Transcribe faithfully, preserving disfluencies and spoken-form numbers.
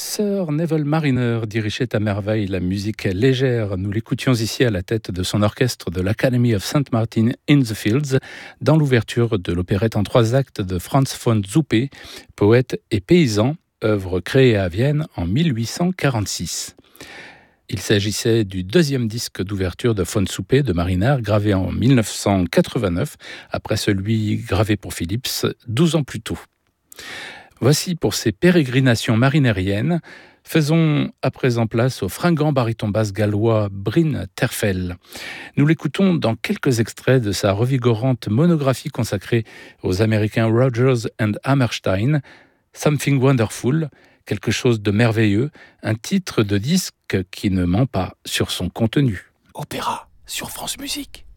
Sir Neville Marriner dirigeait à merveille la musique légère. Nous l'écoutions ici à la tête de son orchestre de l'Academy of Saint Martin in the Fields, dans l'ouverture de l'opérette en trois actes de Franz von Zuppe, poète et paysan, œuvre créée à Vienne en mille huit cent quarante-six. Il s'agissait du deuxième disque d'ouverture de von Zuppe de Marriner, gravé en mille neuf cent quatre-vingt-neuf, après celui gravé pour Philips douze ans plus tôt. Voici pour ces pérégrinations marinériennes. Faisons à présent place au fringant baryton basse gallois Bryn Terfel. Nous l'écoutons dans quelques extraits de sa revigorante monographie consacrée aux Américains Rodgers and Hammerstein, Something Wonderful, quelque chose de merveilleux, un titre de disque qui ne ment pas sur son contenu. Opéra sur France Musique.